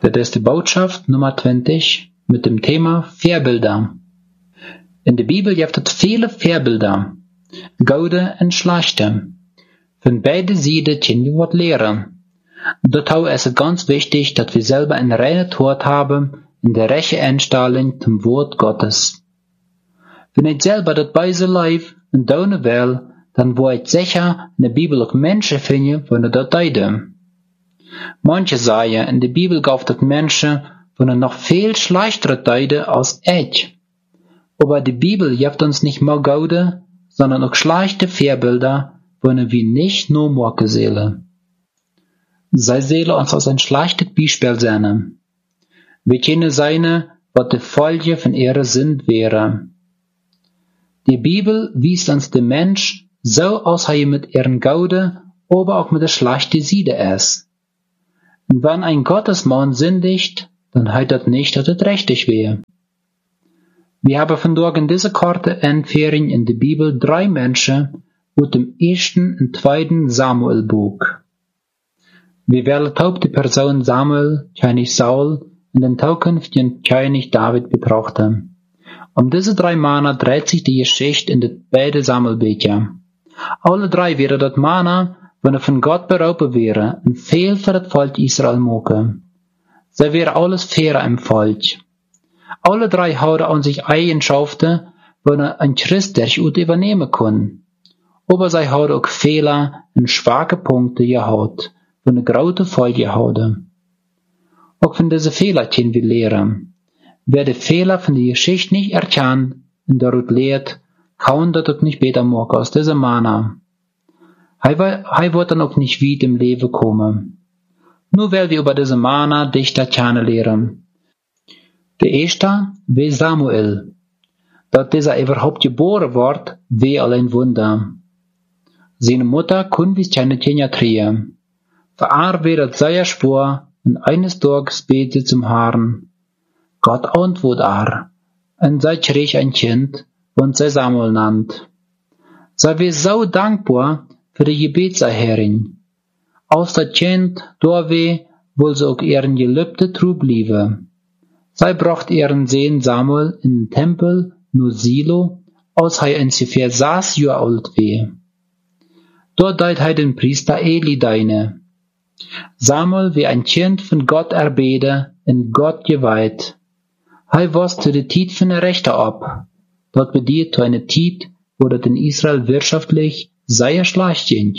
Das ist die Botschaft Nummer 20 mit dem Thema Vorbilder. In der Bibel gibt es viele Vorbilder, gute und schlechte. Von beiden Seiten können wir was lernen. Dazu ist es ganz wichtig, dass wir selber ein reines Wort haben in der rechten Einstellung zum Wort Gottes. Wenn ich selber das Beise live und tun will, dann wo ich sicher in der Bibel auch Menschen finden, die das tun. Manche sagen, in der Bibel gibt es Menschen, die noch viel schlechtere tun als ich. Aber die Bibel gibt uns nicht nur gute, sondern auch schlechte Vorbilder, die wir nicht nur machen sollen. Sie sollen uns als ein schlechtes Beispiel sehen. Wir können sehen, was die Folge von ihrer Sünde wäre. Die Bibel weist uns den Mensch so aus, wie er mit ihren guten, aber auch mit der schlechten Seite ist. Und wenn ein Gottesmann sündigt, dann heißt das nicht, dass es richtig wäre. Wir haben vandaag in dieser kurzen Einführung in der Bibel 3 Menschen aus dem 1. und 2. Samuel-Buch. Wir werden auch die Person Samuel, König Saul, und den zukünftigen König David betrachten. Diese 3 Männer dreht sich die Geschichte in den beiden Samuelbücher. Alle 3 wären das Männer, die von Gott berufen wären und viel für das Volk Israel machen. Sie wären alles fair im Volk. Alle 3 haben an sich Eigenschaften, die ein Christ durchaus übernehmen kann. Aber sie haben auch Fehler und schwache Punkte gehabt, die eine große Folge haben. Auch von diesen Fehlern können wir lernen. Wer die Fehler von der Geschichte nicht erkennt und daraus lehrt, kann das auch nicht besser machen als dieser Mann. Er wird dann auch nicht weit im Leben kommen. Nur weil wir über diese Mann dichter kennenlernen. Der erste war Samuel. Dass dieser überhaupt geboren wird, war allein Wunder. Seine Mutter konnte wir keine Kinder kriegen. Für er war das sehr schwer, und eines Tages betete zum Herrn. Gott antwortet und sie krieg ein Kind, und sie Samuel nannt. Sie war so dankbar für die Gebetserhörung. Als das Kind da war, wollte sie auch ihren Gelübde treu bleiben. Sie brachte ihren Sohn Samuel in den Tempel nur Silo, als er ungefähr 6 Jahre alt war. Dort deit er den Priester Eli dienen. Samuel war ein Kind von Gott erbeten und Gott geweiht. Er wusste die Zeit von der Rechte ab. Dort bedient eine Zeit, wo das in Israel wirtschaftlich sehr schlecht ging.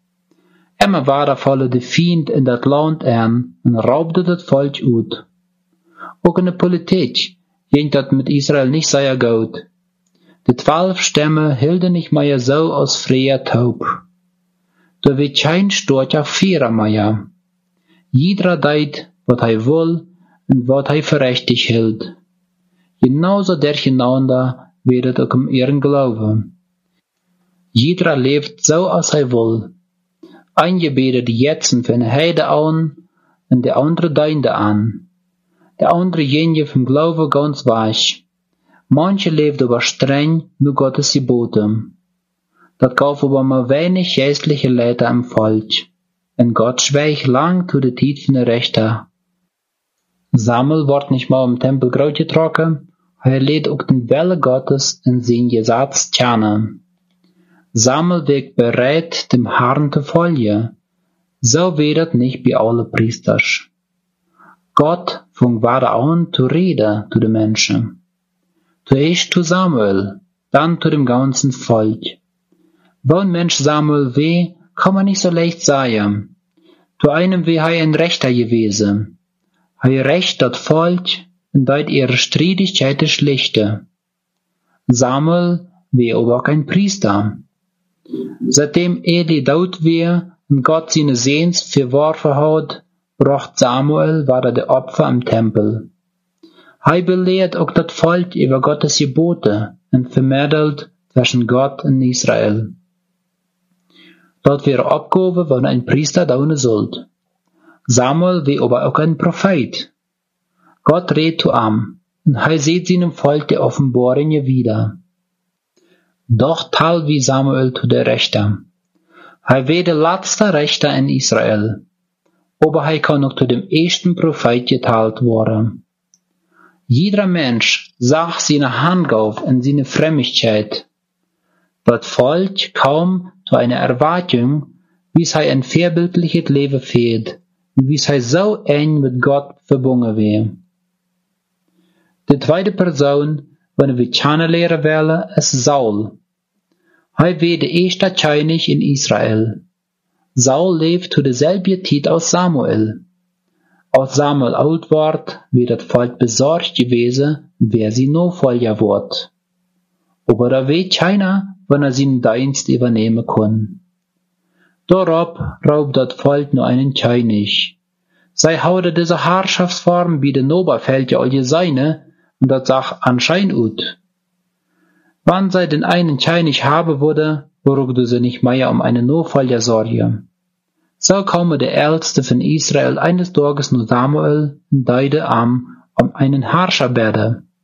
Immer war der volle der Feind in das Land an und raubte das Volk aus. Auch in der Politik ging das mit Israel nicht sehr gut. Die 12 Stämme hielten nicht mehr so als früher taub. Da wird kein starker Führer mehr. Jeder deit, was er will und was er für richtig hält. Genauso durcheinander wird es auch um ihren Glauben. Jeder lebt so, als er will. Einige betet jetzt von Heide an und der andere deinde an. Der andere gehen vom Glauben ganz weich. Manche lebt aber streng nur Gottes Gebote. Das gab aber mal wenig geistliche Leiter im Volk. Und Gott schweigt lang zu der Zeit von der Rechter. Samuel wird nicht mal im Tempel groß getroffen, er lädt auch den Wille Gottes in sein Gesetz kennen. Samuel wird bereit, dem Herrn zu folgen. So wird es nicht bei allen Priesters. Gott fing weiter an zu reden zu den Menschen. Zuerst zu Samuel, dann zu dem ganzen Volk. Wo ein Mensch Samuel war, kann man nicht so leicht sagen. Zu einem war er ein Rechter gewesen. Er recht das Volk und deit ihre Streitigkeiten schlichte. Samuel war aber auch ein Priester. Seitdem Eli tot war und Gott seine Sehns verworfen hat, bracht Samuel weiter die Opfer im Tempel. Er belehrt auch das Volk über Gottes Gebote und vermittelt zwischen Gott und Israel. Dort wäre Aufgabe, wenn ein Priester tun sollte. Samuel war aber auch ein Prophet. Gott redet zu ihm, und er sieht seinem Volk die Offenbarungen wieder. Doch tal wie Samuel zu der Rechter. Er war der letzte Richter in Israel. aber hij kann noch zu dem ersten Prophet geteilt worden. Jeder Mensch sah seine Hand auf in seine Frömmigkeit. Das Volk kam zu einer Erwartung, wie hij ein vorbildliches Leben führt, und wie hij so eng mit Gott verbunden wäre. Die zweite Person, wenn wir kennenlernen wollen, ist Saul. Hij war der erste König in Israel. Saul lebt zu derselben Zeit als Samuel. Als Samuel alt ward, wird das Volk besorgt gewesen, wer sie Nachfolger wird. Aber da weiß keiner, wann seinen Dienst übernehmen kann. Darauf raubt das Volk nur einen König. Sie houden diese Herrschaftsform wie den Oberfeldje all seine, und das sah anscheinend ut. Wann sie den einen König haben würde, brauchte sie nicht mehr um einen Nachfolger sorgen. So kam der Älteste von Israel eines Tages nur Samuel und deide um einen Herrscher beten.